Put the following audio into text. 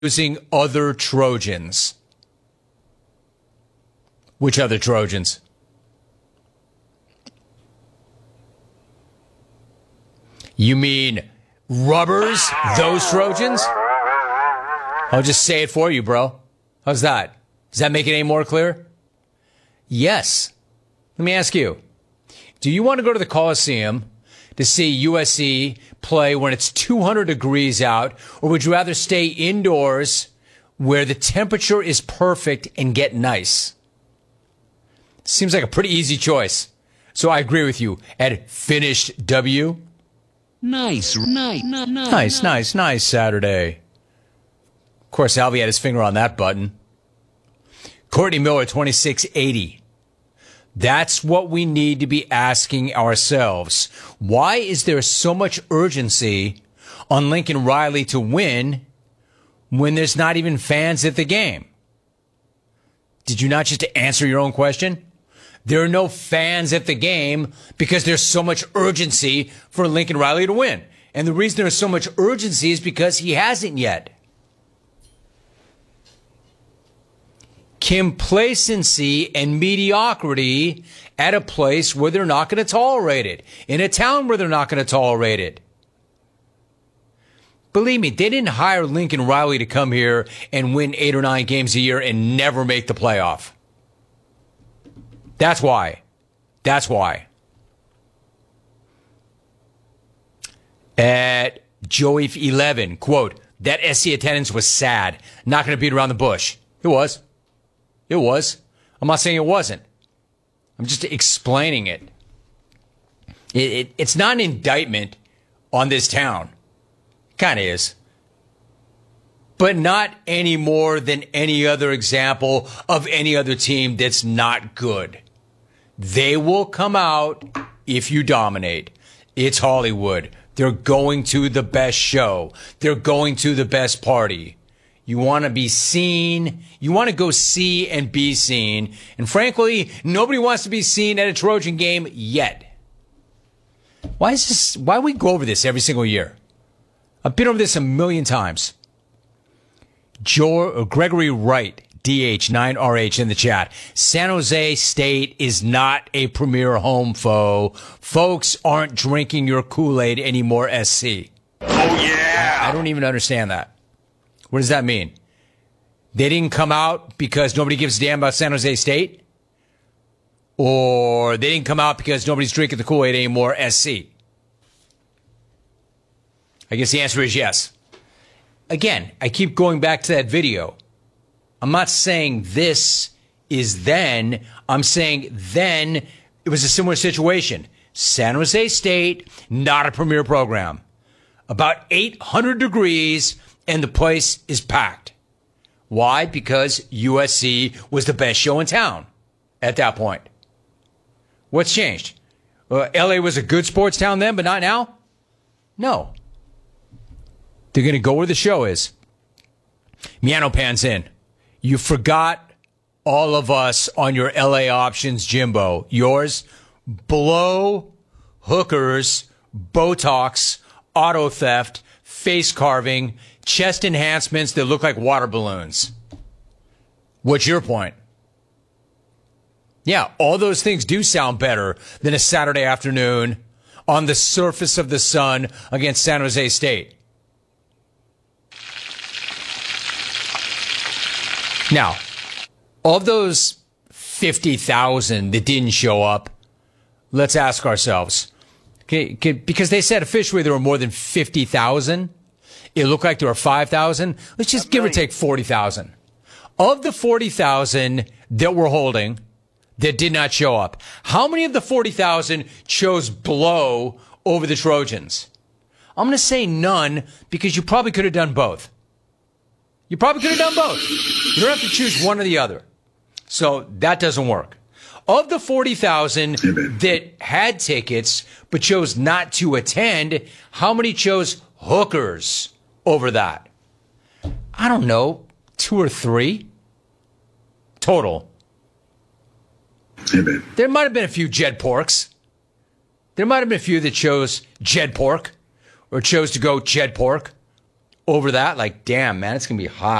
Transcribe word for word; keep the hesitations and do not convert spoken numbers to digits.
using other Trojans. Which other Trojans? You mean rubbers? Those Trojans? I'll just say it for you, bro. How's that? Does that make it any more clear? Yes. Let me ask you. Do you want to go to the Coliseum to see U S C play when it's two hundred degrees out, or would you rather stay indoors where the temperature is perfect and get nice? Seems like a pretty easy choice. So I agree with you at Finished W. Nice, nice, nice, nice, nice, nice Saturday. Of course, Alvy had his finger on that button. Courtney Miller, twenty-six eighty. That's what we need to be asking ourselves. Why is there so much urgency on Lincoln Riley to win when there's not even fans at the game? Did you not just answer your own question? There are no fans at the game because there's so much urgency for Lincoln Riley to win. And the reason there's so much urgency is because he hasn't yet. Complacency and mediocrity at a place where they're not going to tolerate it. In a town where they're not going to tolerate it. Believe me, they didn't hire Lincoln Riley to come here and win eight or nine games a year and never make the playoff. That's why. That's why. At Joey eleven, quote, that S C attendance was sad. Not going to beat around the bush. It was. It was. I'm not saying it wasn't. I'm just explaining it. It, it it's not an indictment on this town. Kind of is. But not any more than any other example of any other team that's not good. They will come out if you dominate. It's Hollywood. They're going to the best show. They're going to the best party. You want to be seen. You want to go see and be seen. And frankly, nobody wants to be seen at a Trojan game yet. Why is this? Why we go over this every single year? I've been over this a million times. Joe, Gregory Wright, D H nine R H in the chat. San Jose State is not a premier home foe. Folks aren't drinking your Kool-Aid anymore, S C. Oh, yeah. I, I don't even understand that. What does that mean? They didn't come out because nobody gives a damn about San Jose State? Or they didn't come out because nobody's drinking the Kool-Aid anymore, S C? I guess the answer is yes. Again, I keep going back to that video. I'm not saying this is then. I'm saying then it was a similar situation. San Jose State, not a premier program. About eight hundred degrees, and the place is packed. Why? Because U S C was the best show in town at that point. What's changed? Uh, L A was a good sports town then, but not now? No. They're going to go where the show is. Miano pans in. You forgot all of us on your L A options, Jimbo. Yours, blow, hookers, Botox, auto theft, face carving, chest enhancements that look like water balloons. What's your point? Yeah, all those things do sound better than a Saturday afternoon on the surface of the sun against San Jose State. Now, of those fifty thousand that didn't show up, let's ask ourselves, okay, okay, because they said officially there were more than fifty thousand. It looked like there were five thousand. Let's just give or take forty thousand. Of the forty thousand that we're holding that did not show up, how many of the forty thousand chose blow over the Trojans? I'm going to say none because you probably could have done both. You probably could have done both. You don't have to choose one or the other. So that doesn't work. Of the forty thousand that had tickets but chose not to attend, how many chose hookers over that? I don't know, two or three total. Amen. There might have been a few Jed Porks. There might have been a few that chose Jed Pork or chose to go Jed Pork over that, like, damn, man, it's going to be hot.